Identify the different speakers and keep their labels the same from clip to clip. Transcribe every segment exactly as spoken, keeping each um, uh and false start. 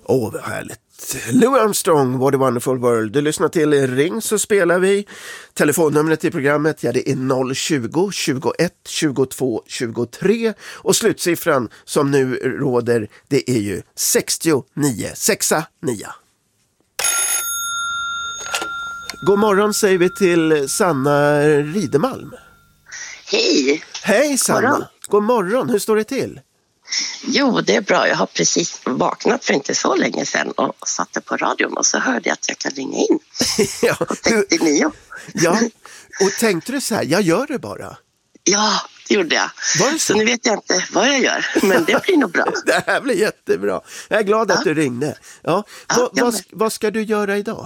Speaker 1: Åh, oh, vad härligt. Louis Armstrong, What a Wonderful World. Du lyssnar till Ring så spelar vi. Telefonnumret i programmet, ja, det är noll tjugo, tjugoett, tjugotvå, tjugotre. Och slutsiffran som nu råder, det är ju sextionio, sexa, nio. God morgon säger vi till Sanna Ridemalm.
Speaker 2: Hej!
Speaker 1: Hej Sanna!
Speaker 2: Morgon.
Speaker 1: God morgon, hur står det till?
Speaker 2: Jo, det är bra. Jag har precis vaknat för inte så länge sedan och satte på radion och så hörde jag att jag kan ringa in.
Speaker 1: Ja,
Speaker 2: på sextionio.
Speaker 1: Ja, och tänkte du så här, jag gör det bara.
Speaker 2: Ja, det gjorde jag.
Speaker 1: Var det
Speaker 2: så? så nu vet jag inte vad jag gör, men det blir nog bra.
Speaker 1: Det här blir jättebra. Jag är glad ja. att du ringde. Ja.
Speaker 2: Ja,
Speaker 1: Va, vad, vad ska du göra idag?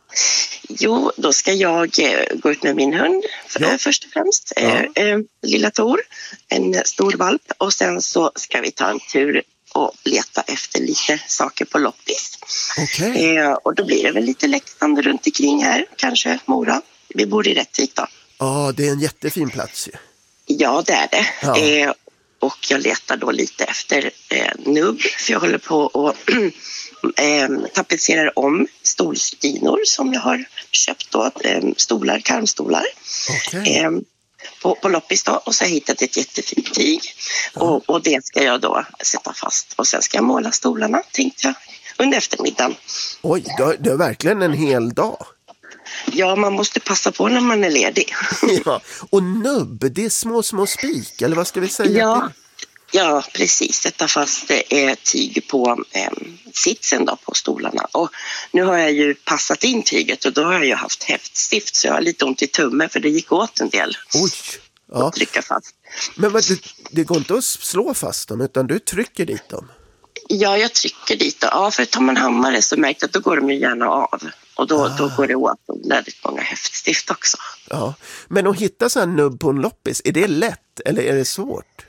Speaker 2: Jo, då ska jag eh, gå ut med min hund för, ja. först och främst. Ja. Eh, eh, lilla Tor, en stor valp. Och sen så ska vi ta en tur och leta efter lite saker på loppis.
Speaker 1: Okay.
Speaker 2: Eh, och då blir det väl lite läxande runt omkring här. Kanske Mora. Vi bor i Rättvik då.
Speaker 1: Ja, det är en jättefin plats ju.
Speaker 2: Ja, det är det.
Speaker 1: Ja.
Speaker 2: Eh, och jag letar då lite efter eh, nubb. För jag håller på och eh, tapetserar om stolstinor som jag har köpt då. Eh, stolar, karmstolar.
Speaker 1: Okay.
Speaker 2: Eh, på, på loppis då. Och så har jag hittat ett jättefint tyg. Ja. Och, och det ska jag då sätta fast. Och sen ska jag måla stolarna, tänkte jag, under eftermiddagen.
Speaker 1: Oj, det är verkligen en hel dag.
Speaker 2: Ja, man måste passa på när man är ledig.
Speaker 1: Ja, och nubb, det är små, små spik, eller vad ska vi säga?
Speaker 2: Ja, ja precis. Sätta fast eh, tyg på eh, sitsen då på stolarna. Och nu har jag ju passat in tyget och då har jag ju haft häftstift så jag har lite ont i tummen för det gick åt en del.
Speaker 1: Oj, ja.
Speaker 2: Att trycka fast.
Speaker 1: Men vad, det, det går inte att slå fast dem utan du trycker dit dem?
Speaker 2: Ja, jag trycker dit. Ja, för tar man hammare så märker jag att då går de ju gärna av. Och då, ah. då går det åt väldigt många häftstift också.
Speaker 1: Ja, men att hitta så här nubb på en loppis, är det lätt eller är det svårt?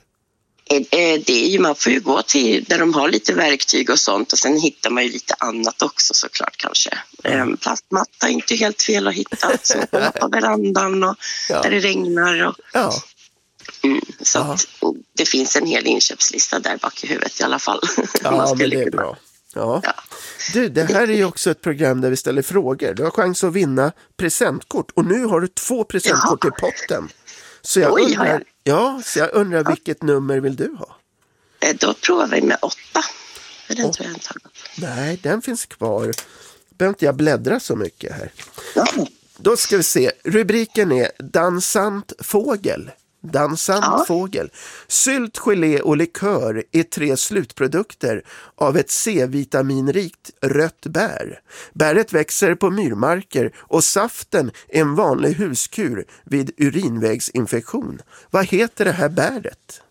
Speaker 2: Det är ju, man får ju gå till där de har lite verktyg och sånt och sen hittar man ju lite annat också såklart kanske. Mm. Plastmatta är inte helt fel att hitta, så på verandan och ja. där det regnar. Och,
Speaker 1: ja.
Speaker 2: mm, så att det finns en hel inköpslista där bak i huvudet i alla fall.
Speaker 1: Ja, men det är bra. Ja. Ja. Du, det här är ju också ett program där vi ställer frågor. Du har chans att vinna presentkort och nu har du två presentkort ja. i potten. Så jag, Oj, undrar, jag... Ja, så jag undrar ja. vilket nummer vill du ha?
Speaker 2: Då provar vi med åtta. För den
Speaker 1: Åt...
Speaker 2: tror jag inte har gått. Nej,
Speaker 1: den finns kvar. Behöver inte jag bläddra så mycket här.
Speaker 2: Ja.
Speaker 1: Då ska vi se. Rubriken är Dansant fågel. Dansant ja. fågel. Sylt, gelé och likör är tre slutprodukter av ett C-vitaminrikt rött bär. Bäret växer på myrmarker och saften är en vanlig huskur vid urinvägsinfektion. Vad heter det här bäret?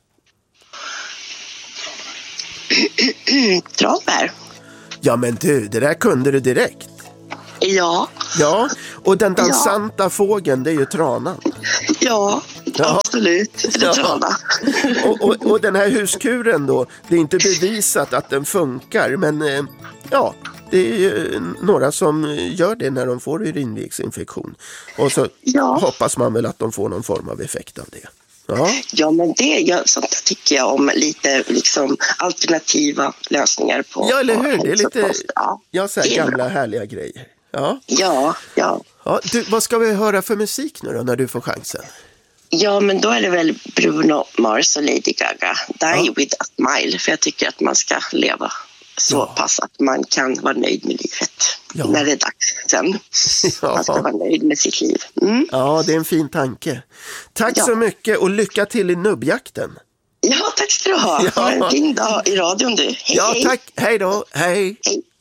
Speaker 2: Tranbär.
Speaker 1: Ja men du, det där kunde du direkt.
Speaker 2: Ja.
Speaker 1: Ja, och den dansanta ja. fågeln, det är ju tranan.
Speaker 2: Ja, ja. absolut. Det är trana.
Speaker 1: och, och, och den här huskuren då, det är inte bevisat att den funkar, men eh, ja, det är ju några som gör det när de får urinvägsinfektion. Och så ja. hoppas man väl att de får någon form av effekt av det. Ja,
Speaker 2: ja men det ja, sånt där tycker jag om lite liksom alternativa lösningar på.
Speaker 1: Ja, eller hur?
Speaker 2: På
Speaker 1: det är lite
Speaker 2: ja,
Speaker 1: ja, så här
Speaker 2: det
Speaker 1: gamla härliga grejer. Ja,
Speaker 2: ja. ja.
Speaker 1: ja du, vad ska vi höra för musik nu då när du får chansen?
Speaker 2: Ja, men då är det väl Bruno Mars och Lady Gaga. Die ja. with a smile. För jag tycker att man ska leva så ja. pass att man kan vara nöjd med livet. Ja. När det är dags sen. Ja. Man ska vara nöjd med sitt liv. Mm.
Speaker 1: Ja, det är en fin tanke. Tack ja. så mycket och lycka till i nubbjakten.
Speaker 2: Ja, tack ska du ha. Ja. Ha en fin dag i radion du. Hej,
Speaker 1: ja,
Speaker 2: hej.
Speaker 1: tack. Hej då. Hej.
Speaker 2: Hej.